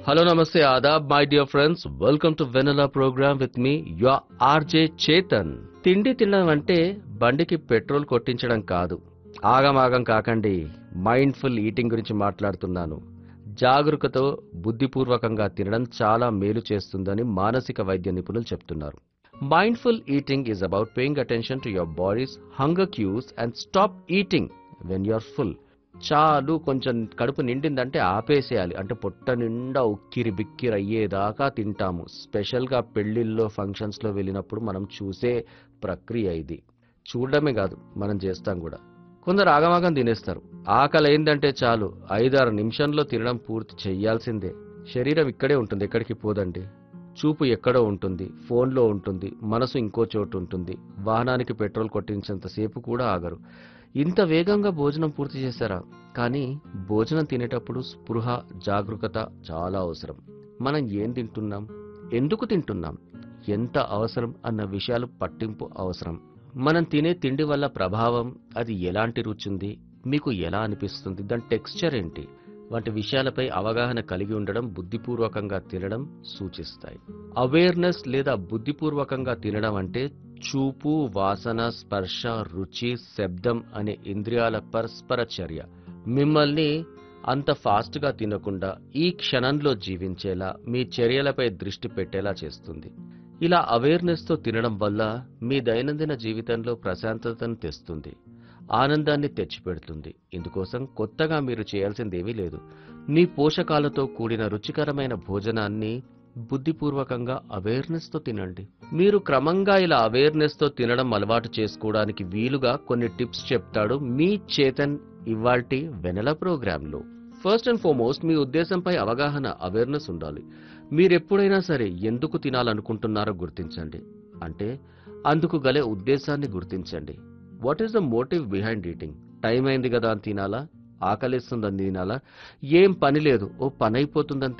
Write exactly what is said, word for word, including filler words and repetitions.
Hello, Namaste, Adab, my dear friends. Welcome to Vanilla program with me, your R J Chetan. తిండి తినడం అంటే బండికి petrol కొట్టించడం కాదు. ఆగమాగం కాకండి. మైండ్ఫుల్ ఈటింగ్ గురించి మాట్లాడుతున్నాను. జాగరూకతో బుద్ధిపూర్వకంగా తినడం చాలా మేలు చేస్తుందని మానసిక వైద్య నిపుణులు చెప్తున్నారు. Mindful eating is about paying attention to your body's hunger cues and stop eating when you're full. చాలు కొంచెం కడుపు నిండిందంటే ఆపేసేయాలి. అంటే పొట్ట నిండా ఉక్కిరి బిక్కిరి అయ్యేదాకా తింటాము. స్పెషల్గా పెళ్లిళ్ళలో ఫంక్షన్స్లో వెళ్ళినప్పుడు మనం చూసే ప్రక్రియ ఇది. చూడడమే కాదు, మనం చేస్తాం కూడా. కొందరు ఆగమాగం తినేస్తారు. ఆకలి అయిందంటే చాలు ఐదారు నిమిషంలో తినడం పూర్తి చెయ్యాల్సిందే. శరీరం ఇక్కడే ఉంటుంది, ఎక్కడికి పోదండి. చూపు ఎక్కడో ఉంటుంది, ఫోన్లో ఉంటుంది, మనసు ఇంకో చోటు ఉంటుంది. వాహనానికి పెట్రోల్ కొట్టించేంతసేపు కూడా ఆగరు. ఇంత వేగంగా భోజనం పూర్తి చేశారా? కానీ భోజనం తినేటప్పుడు స్పృహ, జాగరూకత చాలా అవసరం. మనం ఏం తింటున్నాం, ఎందుకు తింటున్నాం, ఎంత అవసరం అన్న విషయాలు పట్టింపు అవసరం. మనం తినే తిండి వల్ల ప్రభావం, అది ఎలాంటి రుచి ఉంది, మీకు ఎలా అనిపిస్తుంది, దాని టెక్స్చర్ ఏంటి వంటి విషయాలపై అవగాహన కలిగి ఉండడం బుద్ధిపూర్వకంగా తినడం సూచిస్తాయి. అవేర్నెస్ లేదా బుద్ధిపూర్వకంగా తినడం అంటే చూపు, వాసన, స్పర్శ, రుచి, శబ్దం అనే ఇంద్రియాల పరస్పర చర్య మిమ్మల్ని అంత ఫాస్ట్గా తినకుండా ఈ క్షణంలో జీవించేలా, మీ చర్యలపై దృష్టి పెట్టేలా చేస్తుంది. ఇలా అవేర్నెస్తో తినడం వల్ల మీ దైనందిన జీవితంలో ప్రశాంతతను తెస్తుంది, ఆనందాన్ని తెచ్చిపెడుతుంది. ఇందుకోసం కొత్తగా మీరు చేయాల్సిందేమీ లేదు. మీ పోషకాలతో కూడిన రుచికరమైన భోజనాన్ని బుద్ధిపూర్వకంగా అవేర్నెస్తో తినండి. మీరు క్రమంగా ఇలా అవేర్నెస్తో తినడం అలవాటు చేసుకోవడానికి వీలుగా కొన్ని టిప్స్ చెప్తాడు మీ చేతన్ ఇవాల్టి వెనెల ప్రోగ్రాంలో. ఫస్ట్ అండ్ ఫార్మోస్ట్, మీ ఉద్దేశంపై అవగాహన, అవేర్నెస్ ఉండాలి. మీరెప్పుడైనా సరే ఎందుకు తినాలనుకుంటున్నారో గుర్తించండి. అంటే అందుకు గలే ఉద్దేశాన్ని గుర్తించండి. What is the motive behind eating? Time అయింది కదా అని తినాలా? ఆకలిస్తుందని తినాలా? ఏం పని లేదు, ఓ పని అయిపోతుందని